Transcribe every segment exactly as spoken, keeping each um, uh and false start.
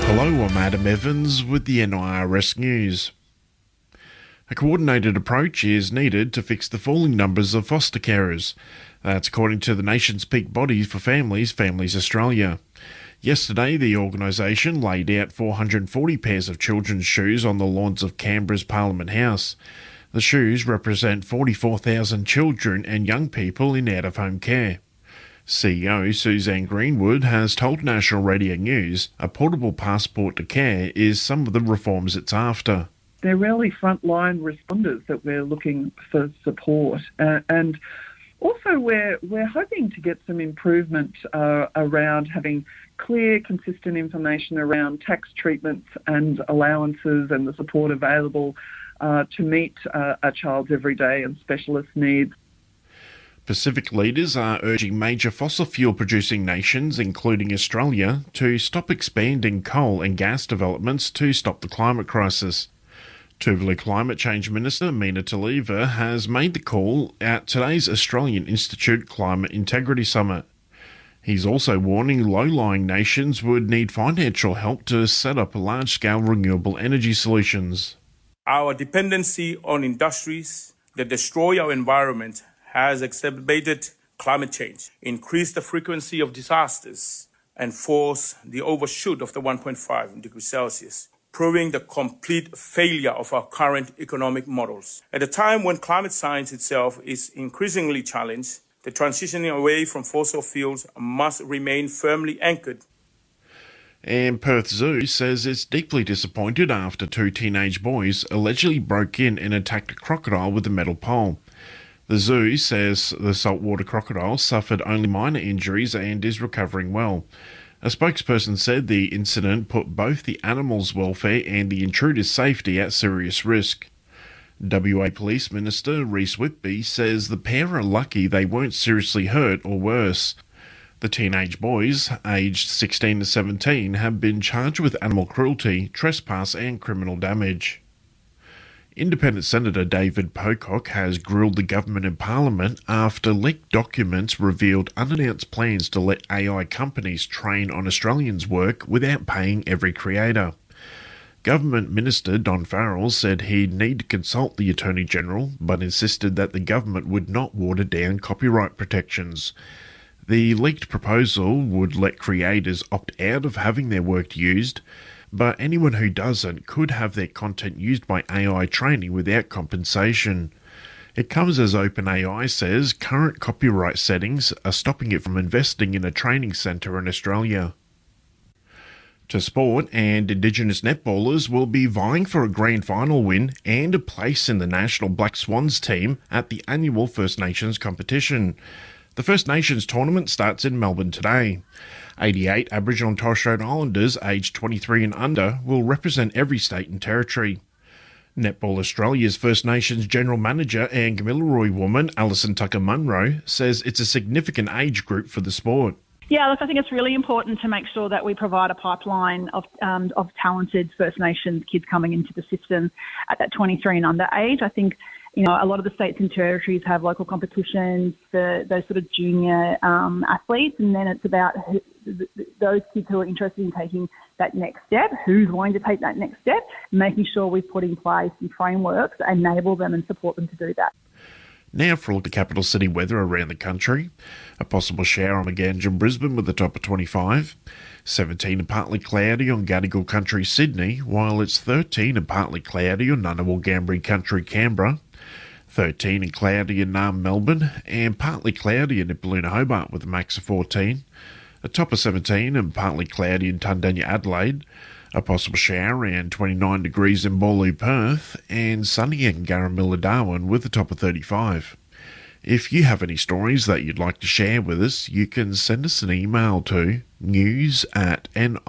Hello, I'm Adam Evans with the N I R S News. A coordinated approach is needed to fix the falling numbers of foster carers. That's according to the nation's peak body for families, Families Australia. Yesterday, the organisation laid out four hundred forty pairs of children's shoes on the lawns of Canberra's Parliament House. The shoes represent forty-four thousand children and young people in out-of-home care. C E O Suzanne Greenwood has told National Radio News a portable passport to care is some of the reforms it's after. They're really frontline responders that we're looking for support, uh, and also we're we're hoping to get some improvement uh, around having clear, consistent information around tax treatments and allowances and the support available uh, to meet uh, a child's everyday and specialist needs. Pacific leaders are urging major fossil fuel producing nations, including Australia, to stop expanding coal and gas developments to stop the climate crisis. Tuvalu Climate Change Minister Mina Taliva has made the call at today's Australian Institute Climate Integrity Summit. He's also warning low-lying nations would need financial help to set up large-scale renewable energy solutions. Our dependency on industries that destroy our environment has exacerbated climate change, increased the frequency of disasters, and forced the overshoot of the one point five degrees Celsius, proving the complete failure of our current economic models. At a time when climate science itself is increasingly challenged, the transitioning away from fossil fuels must remain firmly anchored. And Perth Zoo says it's deeply disappointed after two teenage boys allegedly broke in and attacked a crocodile with a metal pole. The zoo says the saltwater crocodile suffered only minor injuries and is recovering well. A spokesperson said the incident put both the animal's welfare and the intruder's safety at serious risk. W A Police Minister Rhys Whitby says the pair are lucky they weren't seriously hurt or worse. The teenage boys, aged sixteen to seventeen, have been charged with animal cruelty, trespass and criminal damage. Independent Senator David Pocock has grilled the government in Parliament after leaked documents revealed unannounced plans to let A I companies train on Australians' work without paying every creator. Government Minister Don Farrell said he'd need to consult the Attorney-General, but insisted that the government would not water down copyright protections. The leaked proposal would let creators opt out of having their work used, but anyone who doesn't could have their content used by A I training without compensation. It comes as OpenAI says current copyright settings are stopping it from investing in a training centre in Australia. To sport, and Indigenous netballers will be vying for a grand final win and a place in the National Black Swans team at the annual First Nations competition. The First Nations tournament starts in Melbourne today. eighty-eight Aboriginal and Torres Strait Islanders aged twenty-three and under will represent every state and territory. Netball Australia's First Nations General Manager and Gamilaroi woman Alison Tucker-Munro says it's a significant age group for the sport. Yeah, look, I think it's really important to make sure that we provide a pipeline of um, of talented First Nations kids coming into the system at that twenty-three and under age. I think, you know, a lot of the states and territories have local competitions for those sort of junior um, athletes, and then it's about who, th- th- those kids who are interested in taking that next step, who's willing to take that next step, making sure we've put in place some frameworks that enable them and support them to do that. Now for all the capital city weather around the country. A possible shower on Ganj and Brisbane with a top of twenty-five. seventeen and partly cloudy on Gadigal Country, Sydney, while it's thirteen and partly cloudy on Ngunnawal Gambri Country, Canberra. thirteen and cloudy in Naarm, Melbourne, and partly cloudy in Nipaluna, Hobart with a max of fourteen. A top of seventeen and partly cloudy in Tundanya, Adelaide. A possible shower and twenty-nine degrees in Boorloo, Perth, and sunny in Garramilla, Darwin with a top of thirty-five. If you have any stories that you'd like to share with us, you can send us an email to news at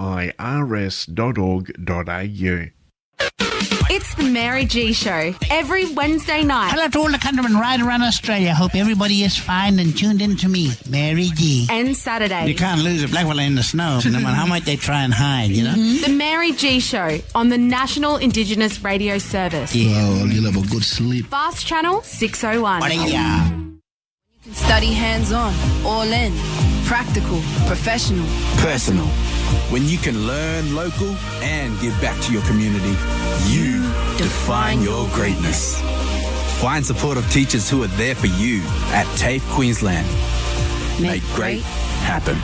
nirs dot org dot a u. It's the Mary G Show, every Wednesday night. Hello to all the countrymen right around Australia. Hope everybody is fine and tuned in to me, Mary G. And Saturday. You can't lose a black fella in the snow, no matter how much they try and hide, you know? Mm-hmm. The Mary G Show on the National Indigenous Radio Service. Yeah. Well, you'll have a good sleep. Fast Channel six oh one. Yeah. Study hands-on, all in, practical, professional, Personal. When you can learn local and give back to your community, you define your greatness. Find supportive teachers who are there for you at TAFE Queensland. Make great happen.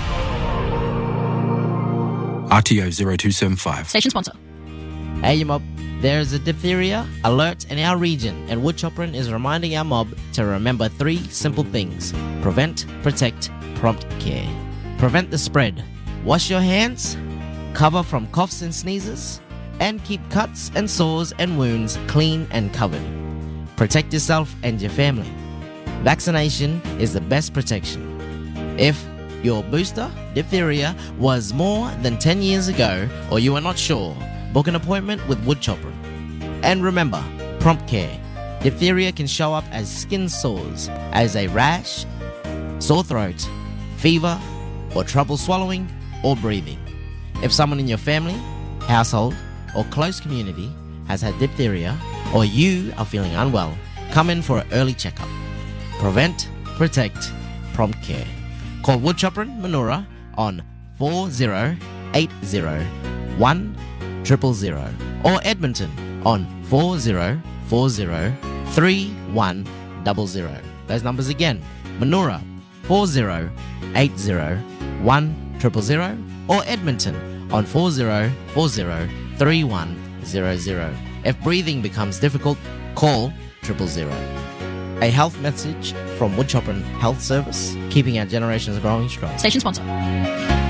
R T O zero two seven five. Station sponsor. Hey, you mob. There's a diphtheria alert in our region, and Woodchopperin is reminding our mob to remember three simple things. Prevent, protect, prompt care. Prevent the spread. Wash your hands, cover from coughs and sneezes, and keep cuts and sores and wounds clean and covered. Protect yourself and your family. Vaccination is the best protection. If your booster diphtheria was more than ten years ago, or you are not sure, book an appointment with Woodchopperin. And remember, prompt care. Diphtheria can show up as skin sores, as a rash, sore throat, fever, or trouble swallowing or breathing. If someone in your family, household, or close community has had diphtheria, or you are feeling unwell, come in for an early checkup. Prevent, protect, prompt care. Call Woodchopperin Manoora on four zero eight zero one zero zero zero or Edmonton on four zero four zero three one zero zero. Those numbers again. Manoora four zero eight zero one zero zero zero or Edmonton on four zero four zero three one zero zero. If breathing becomes difficult, call triple zero. A health message from Woodchopperin Health Service, keeping our generations growing strong. Station sponsor.